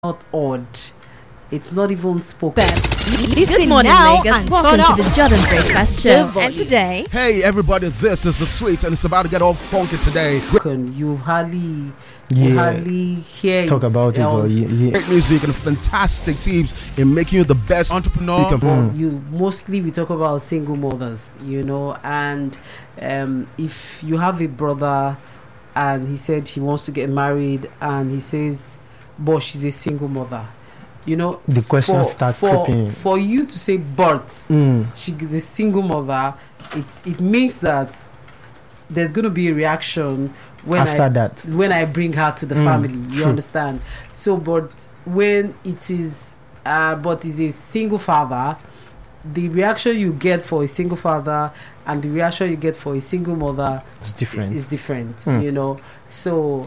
not odd. It's not even spoken. Listen now Lagos, and welcome to the Jordan Breakfast Show. And today, hey everybody, this is the Sweets, and it's about to get all funky today. You hardly hear talk about it. Great music and fantastic tips in making you the best entrepreneur. We talk about single mothers, and if you have a brother and he said he wants to get married and he says, but she's a single mother. The question starts creeping. For you to say, but she is a single mother, it means that there's going to be a reaction when I bring her to the family. You understand? So, but when it is, but is a single father, the reaction you get for a single father and the reaction you get for a single mother is different. So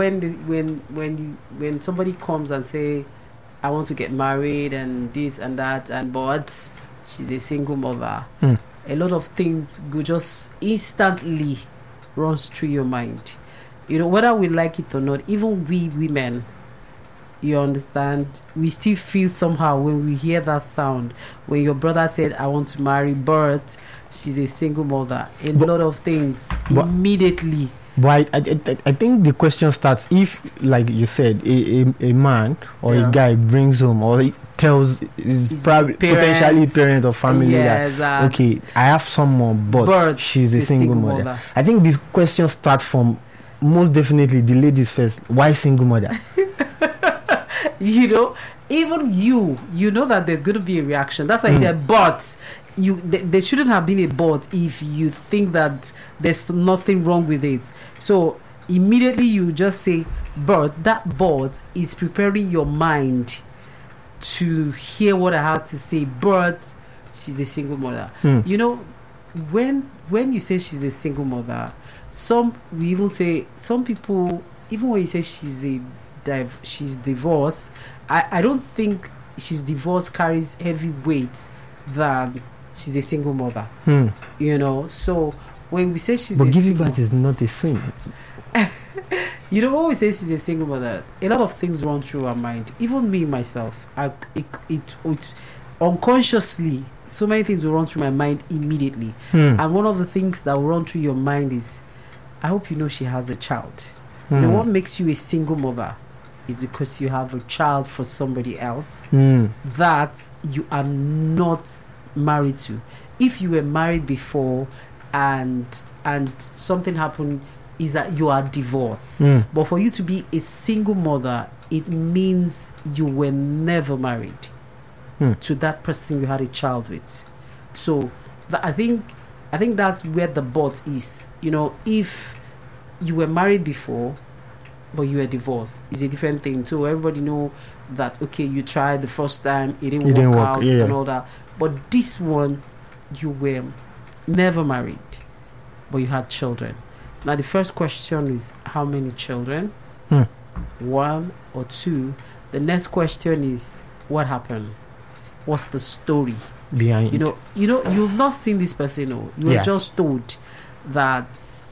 when somebody comes and say, I want to get married and this and that, but she's a single mother, a lot of things go just instantly runs through your mind. Whether we like it or not, even we women, you understand, we still feel somehow when we hear that sound. When your brother said, I want to marry, but she's a single mother, a lot of things immediately. But I think the question starts if, like you said, a man or a guy brings home or he tells his potentially parent or family that okay, I have someone, but she's a single mother. I think this question starts from most definitely the ladies first. Why single mother? Even you know that there's going to be a reaction. That's why I said, but there shouldn't have been a but if you think that there's nothing wrong with it. So immediately you just say but. That but is preparing your mind to hear what I have to say, but she's a single mother. When you say she's a single mother, we even say, some people, even when you say she's divorced, I don't think she's divorced carries heavy weight than she's a single mother. So when we say but giving birth is not the same. When we say she's a single mother, a lot of things run through our mind. Even me myself, it unconsciously, so many things will run through my mind immediately. And one of the things that will run through your mind is, I hope you know she has a child. What makes you a single mother is because you have a child for somebody else that you are not married to. If you were married before and something happened, is that you are divorced. But for you to be a single mother, it means you were never married to that person you had a child with. So I think that's where the but is. If you were married before but you were divorced, is a different thing. So everybody know that, okay, you tried the first time, it didn't work out and all that. But this one, you were never married, but you had children. Now the first question is, how many children? 1 or 2. The next question is, what happened? What's the story behind it? You've not seen this person. You were just told that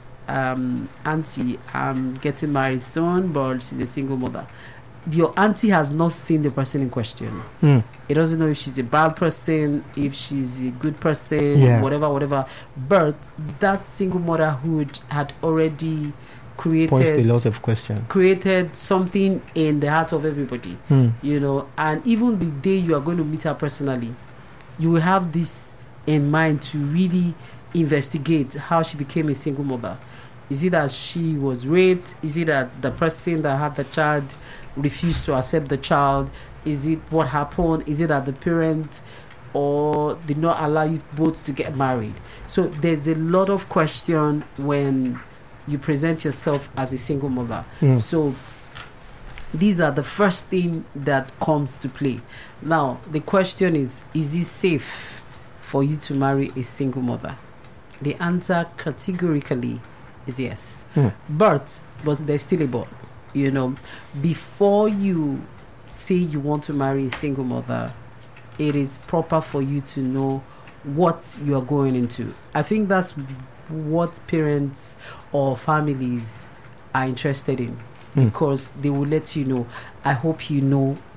auntie, I'm getting married soon, but she's a single mother. Your auntie has not seen the person in question. It doesn't know if she's a bad person, if she's a good person, whatever. But that single motherhood had already created a lot of questions. Created something in the heart of everybody. And even the day you are going to meet her personally, you will have this in mind to really investigate how she became a single mother. Is it that she was raped? Is it that the person that had the child refused to accept the child? Is it what happened? Is it that the parent or did not allow you both to get married? So there's a lot of question when you present yourself as a single mother. So these are the first thing that comes to play. Now the question is it safe for you to marry a single mother? The answer categorically is yes. But there's still a but. Before you say you want to marry a single mother, it is proper for you to know what you are going into. I think that's what parents or families are interested in, because they will let you know. I hope you know